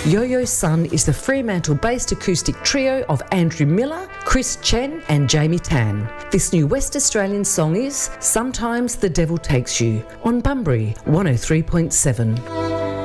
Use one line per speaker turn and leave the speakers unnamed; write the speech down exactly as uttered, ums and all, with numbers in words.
Yo-Yo Sun is the Fremantle-based acoustic trio of Andrew Miller, Chris Chen and Jamie Tan. This new West Australian song is Sometimes the Devil Takes You on Bunbury one oh three point seven.